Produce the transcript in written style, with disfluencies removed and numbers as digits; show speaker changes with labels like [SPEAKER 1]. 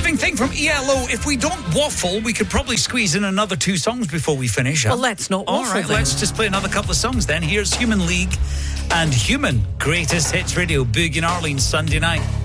[SPEAKER 1] Living Thing from ELO. If we don't waffle, we could probably squeeze in another 2 songs before we finish.
[SPEAKER 2] Well, let's not waffle.
[SPEAKER 1] All right,
[SPEAKER 2] then.
[SPEAKER 1] let's just play another couple of songs then. Here's Human League and Human. Greatest Hits Radio, Boogie and Arlene, Sunday night.